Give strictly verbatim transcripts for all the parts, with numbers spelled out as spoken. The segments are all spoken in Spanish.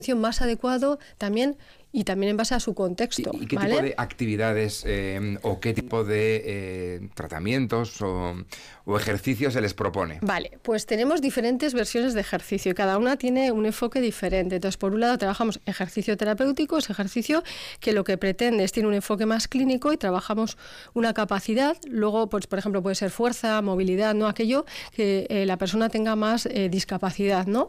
más adecuado también y también en base a su contexto. ¿Y, y qué ¿vale? tipo de actividades eh, o qué tipo de eh, tratamientos o, o ejercicios se les propone? Vale, pues tenemos diferentes versiones de ejercicio y cada una tiene un enfoque diferente. Entonces, por un lado trabajamos ejercicio terapéutico, es ejercicio que lo que pretende es tiene un enfoque más clínico y trabajamos una capacidad. Luego, pues por ejemplo, puede ser fuerza, movilidad, no aquello que eh, la persona tenga más eh, discapacidad, ¿no?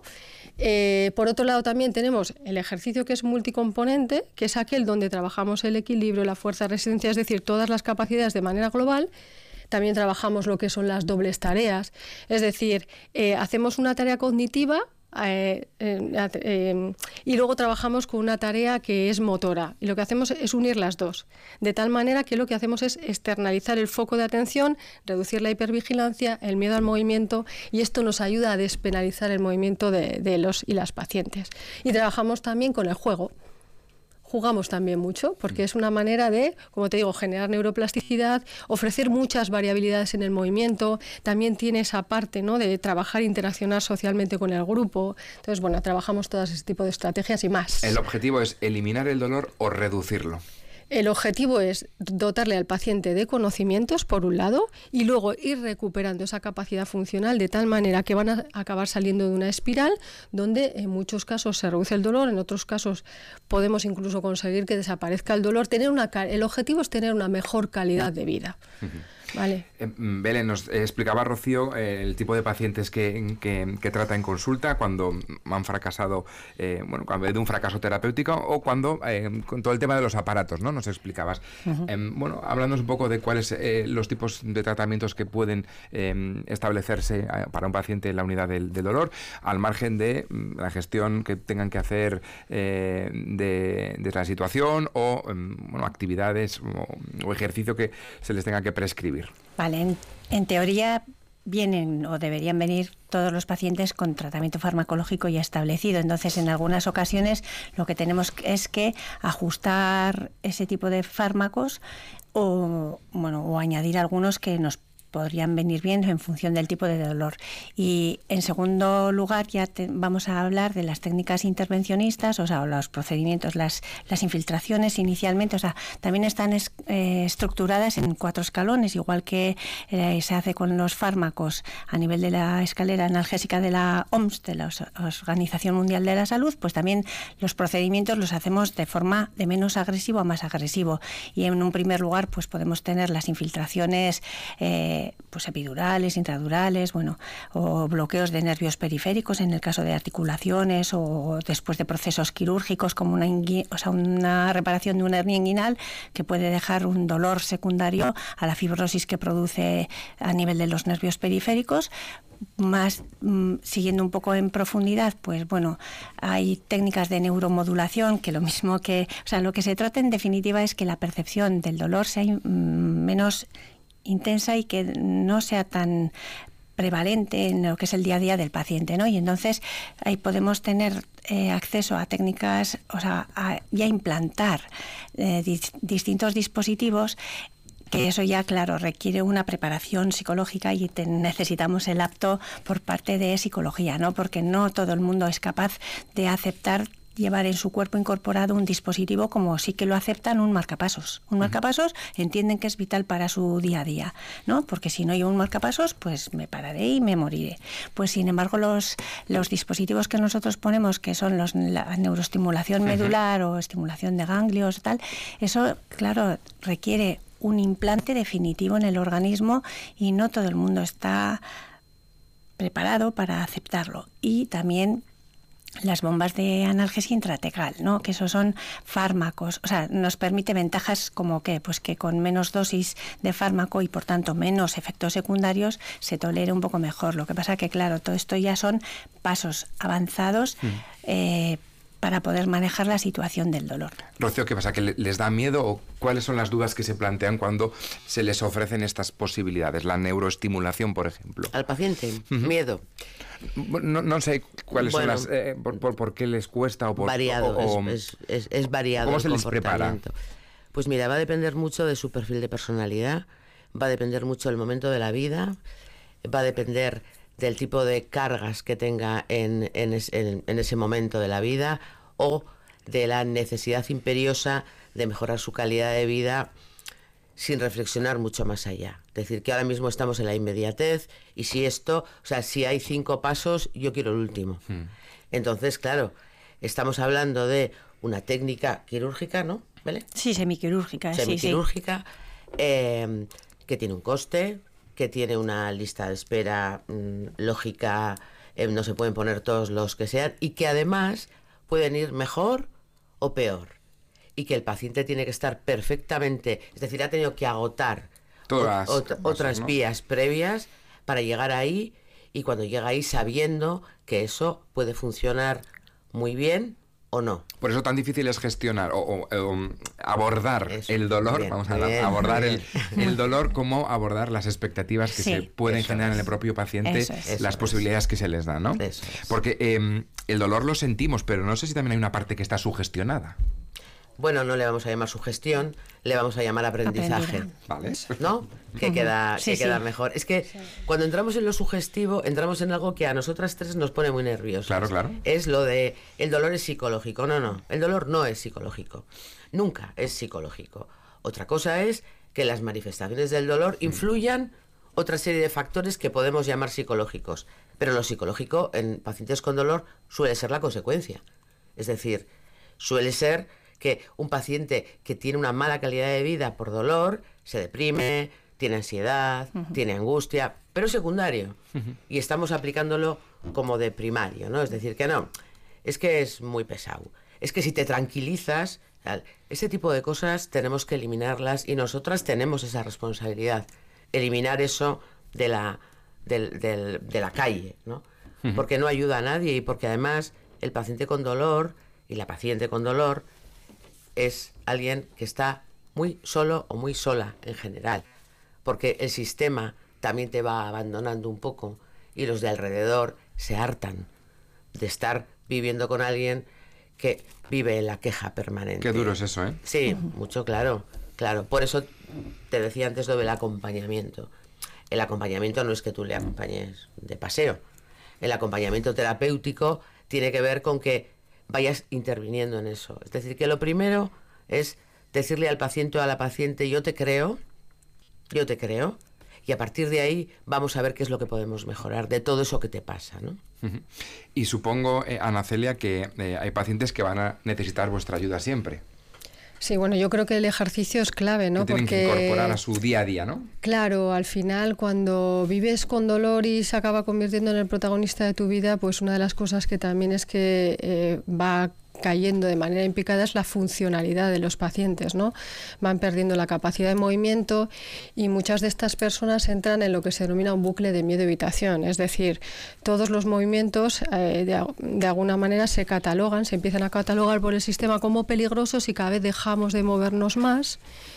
Eh, por otro lado también tenemos el ejercicio que es multicomponente, que es aquel donde trabajamos el equilibrio, la fuerza, resistencia, es decir, todas las capacidades de manera global. También trabajamos lo que son las dobles tareas, es decir, eh, hacemos una tarea cognitiva eh, eh, eh, y luego trabajamos con una tarea que es motora. Y lo que hacemos es unir las dos, de tal manera que lo que hacemos es externalizar el foco de atención, reducir la hipervigilancia, el miedo al movimiento, y esto nos ayuda a despenalizar el movimiento de, de los y las pacientes. Y trabajamos también con el juego. Jugamos también mucho, porque es una manera de, como te digo, generar neuroplasticidad, ofrecer muchas variabilidades en el movimiento, también tiene esa parte, ¿no?, de trabajar e interaccionar socialmente con el grupo. Entonces, bueno, trabajamos todo ese tipo de estrategias y más. ¿El objetivo es eliminar el dolor o reducirlo? El objetivo es dotarle al paciente de conocimientos, por un lado, y luego ir recuperando esa capacidad funcional de tal manera que van a acabar saliendo de una espiral donde en muchos casos se reduce el dolor, en otros casos podemos incluso conseguir que desaparezca el dolor. Tener una, el objetivo es tener una mejor calidad de vida. Uh-huh. Vale. Eh, Belén, nos explicaba Rocío eh, el tipo de pacientes que, que, que trata en consulta cuando han fracasado, eh, bueno, cuando de un fracaso terapéutico o cuando, eh, con todo el tema de los aparatos, ¿no? Nos explicabas. Uh-huh. eh, bueno, hablándonos un poco de cuáles eh, los tipos de tratamientos que pueden eh, establecerse para un paciente en la unidad del, del dolor, al margen de la gestión que tengan que hacer eh, de, de la situación o eh, bueno, actividades o, o ejercicio que se les tenga que prescribir. Vale, en, en teoría vienen o deberían venir todos los pacientes con tratamiento farmacológico ya establecido. Entonces, en algunas ocasiones lo que tenemos es que ajustar ese tipo de fármacos o, bueno, o añadir algunos que nos podrían venir bien en función del tipo de dolor. Y en segundo lugar ya te, vamos a hablar de las técnicas intervencionistas, o sea, los procedimientos, las, las infiltraciones inicialmente, o sea, también están es, eh, estructuradas en cuatro escalones, igual que eh, se hace con los fármacos a nivel de la escalera analgésica de la O M S, de la Organización Mundial de la Salud, pues también los procedimientos los hacemos de forma de menos agresivo a más agresivo. Y en un primer lugar, pues podemos tener las infiltraciones eh, pues epidurales, intradurales, bueno, o bloqueos de nervios periféricos en el caso de articulaciones o después de procesos quirúrgicos como una, ingui, o sea, una reparación de una hernia inguinal que puede dejar un dolor secundario a la fibrosis que produce a nivel de los nervios periféricos. Más mmm, siguiendo un poco en profundidad, pues bueno, hay técnicas de neuromodulación que lo mismo que, o sea, lo que se trata en definitiva es que la percepción del dolor sea mmm, menos intensa y que no sea tan prevalente en lo que es el día a día del paciente, ¿no? Y entonces ahí podemos tener eh, acceso a técnicas, o sea, a, y a implantar eh, di- distintos dispositivos, que eso ya, claro, requiere una preparación psicológica y te, necesitamos el apto por parte de psicología, ¿no? Porque no todo el mundo es capaz de aceptar llevar en su cuerpo incorporado un dispositivo como sí que lo aceptan un marcapasos. Un marcapasos entienden que es vital para su día a día, ¿no? Porque si no hay un marcapasos, pues me pararé y me moriré. Pues sin embargo, los, los dispositivos que nosotros ponemos, que son los, la neuroestimulación medular o estimulación de ganglios, tal, eso, claro, requiere un implante definitivo en el organismo y no todo el mundo está preparado para aceptarlo. Y también las bombas de analgesia intratecal, ¿no? Que esos son fármacos, o sea, nos permite ventajas como que, pues que con menos dosis de fármaco y por tanto menos efectos secundarios se tolere un poco mejor. Lo que pasa que, claro, todo esto ya son pasos avanzados mm. eh, para poder manejar la situación del dolor. Rocío, ¿qué pasa? ¿Que les da miedo o cuáles son las dudas que se plantean cuando se les ofrecen estas posibilidades? La neuroestimulación, por ejemplo. Al paciente, uh-huh. miedo. No, no sé cuáles bueno, son las... Eh, por, por, ¿Por qué les cuesta? O por, variado, o, o, es, es, es, es variado. ¿Cómo se les prepara? Pues mira, va a depender mucho de su perfil de personalidad, va a depender mucho del momento de la vida, va a depender del tipo de cargas que tenga en, en, es, en, en ese momento de la vida, o de la necesidad imperiosa de mejorar su calidad de vida sin reflexionar mucho más allá. Es decir, que ahora mismo estamos en la inmediatez y si esto, o sea, si hay cinco pasos, yo quiero el último. Hmm. Entonces, claro, estamos hablando de una técnica quirúrgica, ¿no? ¿Vale? Sí, semiquirúrgica. Semiquirúrgica, sí, sí. Eh, que tiene un coste, que tiene una lista de espera mmm, lógica, eh, no se pueden poner todos los que sean, y que además pueden ir mejor o peor. Y que el paciente tiene que estar perfectamente, es decir, ha tenido que agotar todas ot- ot- otras ¿no? vías previas para llegar ahí, y cuando llega ahí sabiendo que eso puede funcionar muy bien o no. Por eso tan difícil es gestionar o, o, o abordar eso, el dolor, bien, vamos a bien, abordar bien. El, el dolor, como abordar las expectativas que sí, se pueden generar es. en el propio paciente, Eso es. las Eso posibilidades es. que se les dan, ¿no? Eso es. Porque eh, el dolor lo sentimos, pero no sé si también hay una parte que está sugestionada. Bueno, no le vamos a llamar sugestión, le vamos a llamar aprendizaje. Aprendida. ¿Vale? ¿No? Que queda, Sí, que queda sí. mejor. Es que cuando entramos en lo sugestivo, entramos en algo que a nosotras tres nos pone muy nerviosas. Claro, claro. Es lo de el dolor es psicológico. No, no. El dolor no es psicológico. Nunca es psicológico. Otra cosa es que las manifestaciones del dolor influyan otra serie de factores que podemos llamar psicológicos. Pero lo psicológico en pacientes con dolor suele ser la consecuencia. Es decir, suele ser que un paciente que tiene una mala calidad de vida por dolor se deprime, tiene ansiedad, uh-huh. tiene angustia, pero secundario. Uh-huh. Y estamos aplicándolo como de primario, ¿no? Es decir, que no, es que es muy pesado. Es que si te tranquilizas, ese tipo de cosas tenemos que eliminarlas y nosotras tenemos esa responsabilidad. Eliminar eso de la, del, del, de la calle, ¿no? Uh-huh. Porque no ayuda a nadie y porque además el paciente con dolor y la paciente con dolor es alguien que está muy solo o muy sola en general, porque el sistema también te va abandonando un poco y los de alrededor se hartan de estar viviendo con alguien que vive en la queja permanente. Qué duro es eso, ¿eh? Sí, mucho, claro, claro. Por eso te decía antes lo del acompañamiento. El acompañamiento no es que tú le acompañes de paseo. El acompañamiento terapéutico tiene que ver con que vayas interviniendo en eso. Es decir, que lo primero es decirle al paciente o a la paciente, yo te creo, yo te creo, y a partir de ahí vamos a ver qué es lo que podemos mejorar de todo eso que te pasa, ¿no? Uh-huh. Y supongo, eh, Ana Celia, que eh, hay pacientes que van a necesitar vuestra ayuda siempre. Sí, bueno, yo creo que el ejercicio es clave, ¿no? Que tienen Porque, que incorporar a su día a día, ¿no? Claro, al final cuando vives con dolor y se acaba convirtiendo en el protagonista de tu vida, pues una de las cosas que también es que eh, va cayendo de manera en picada es la funcionalidad de los pacientes, ¿no? Van perdiendo la capacidad de movimiento y muchas de estas personas entran en lo que se denomina un bucle de miedo-evitación, es decir, todos los movimientos eh, de, de alguna manera se catalogan, se empiezan a catalogar por el sistema como peligrosos y cada vez dejamos de movernos más.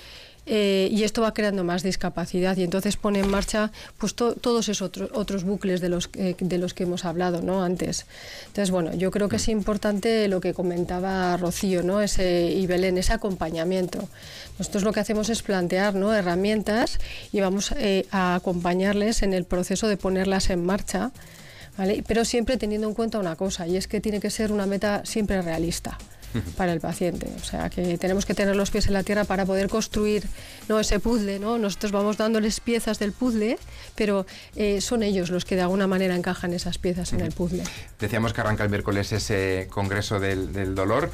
Eh, y esto va creando más discapacidad y entonces pone en marcha pues to, todos esos otros, otros bucles de los, eh, de los que hemos hablado, ¿no? Antes. Entonces, bueno, yo creo que es importante lo que comentaba Rocío, ¿no? Ese, y Belén, ese acompañamiento. Nosotros lo que hacemos es plantear, ¿no?, herramientas y vamos eh, a acompañarles en el proceso de ponerlas en marcha, ¿vale? Pero siempre teniendo en cuenta una cosa, y es que tiene que ser una meta siempre realista para el paciente, o sea que tenemos que tener los pies en la tierra para poder construir, ¿no?, ese puzzle, ¿no? Nosotros vamos dándoles piezas del puzzle, pero eh, son ellos los que de alguna manera encajan esas piezas en el puzzle. Decíamos que arranca el miércoles ese congreso del, del dolor.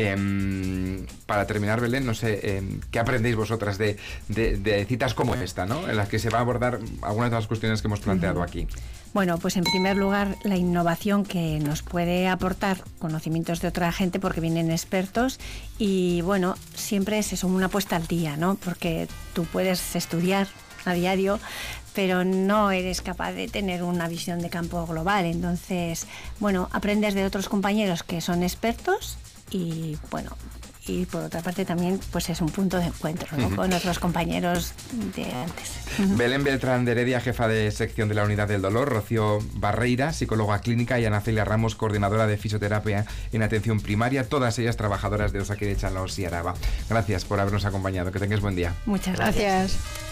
Eh, para terminar, Belén, no sé, eh, ¿qué aprendéis vosotras de, de, de citas como esta, ¿no?, en las que se va a abordar algunas de las cuestiones que hemos planteado uh-huh. aquí? Bueno, pues en primer lugar la innovación que nos puede aportar conocimientos de otra gente porque vienen expertos y bueno, siempre es eso, una puesta al día, ¿no? Porque tú puedes estudiar a diario, pero no eres capaz de tener una visión de campo global. Entonces, bueno, aprendes de otros compañeros que son expertos y bueno, y por otra parte también pues es un punto de encuentro, ¿no?, uh-huh. con otros compañeros de antes. Uh-huh. Belén Beltrán de Heredia, jefa de sección de la Unidad del Dolor, Rocío Barreira, psicóloga clínica, y Ana Celia Ramos, coordinadora de fisioterapia en atención primaria, todas ellas trabajadoras de Osakidetza en la Osi Araba. Gracias por habernos acompañado, que tengáis buen día. Muchas gracias. Gracias.